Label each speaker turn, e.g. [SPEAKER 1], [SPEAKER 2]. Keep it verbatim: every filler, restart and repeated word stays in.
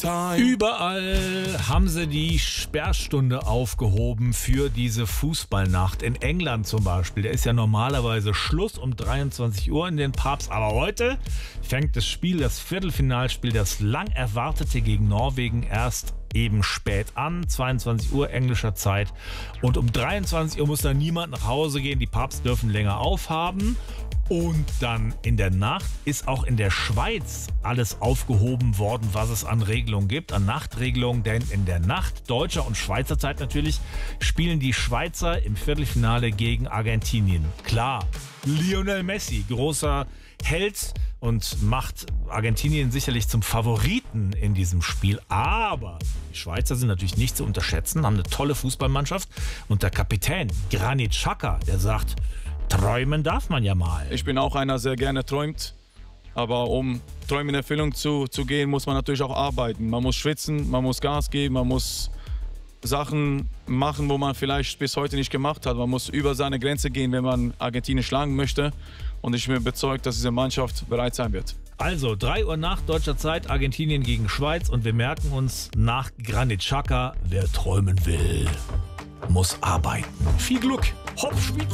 [SPEAKER 1] Überall haben sie die Sperrstunde aufgehoben für diese Fußballnacht. In England zum Beispiel, da ist ja normalerweise Schluss um dreiundzwanzig Uhr in den Pubs. Aber heute fängt das Spiel, das Viertelfinalspiel, das lang erwartete gegen Norwegen erst eben spät an, zweiundzwanzig Uhr englischer Zeit. Und um dreiundzwanzig Uhr muss dann niemand nach Hause gehen. Die Pubs dürfen länger aufhaben. Und dann in der Nacht ist auch in der Schweiz alles aufgehoben worden, was es an Regelungen gibt, an Nachtregelungen. Denn in der Nacht, deutscher und Schweizer Zeit natürlich, spielen die Schweizer im Viertelfinale gegen Argentinien. Klar, Lionel Messi, großer Held und macht Argentinien sicherlich zum Favoriten in diesem Spiel. Aber die Schweizer sind natürlich nicht zu unterschätzen, haben eine tolle Fußballmannschaft. Und der Kapitän Granit Xhaka, der sagt, träumen darf man ja mal.
[SPEAKER 2] Ich bin auch einer, der gerne träumt. Aber um Träume in Erfüllung zu, zu gehen, muss man natürlich auch arbeiten. Man muss schwitzen, man muss Gas geben, man muss Sachen machen, wo man vielleicht bis heute nicht gemacht hat. Man muss über seine Grenze gehen, wenn man Argentinien schlagen möchte. Und ich bin überzeugt, dass diese Mannschaft bereit sein wird.
[SPEAKER 1] Also drei Uhr Nacht deutscher Zeit, Argentinien gegen Schweiz. Und wir merken uns nach Granit Xhaka, wer träumen will, muss arbeiten. Viel Glück. Hopp, Schweiz!